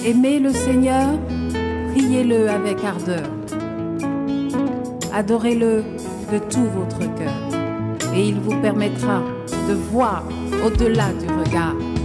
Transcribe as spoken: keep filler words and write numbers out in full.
Aimez le Seigneur, priez-le avec ardeur. Adorez-le de tout votre cœur et il vous permettra de voir au-delà du regard.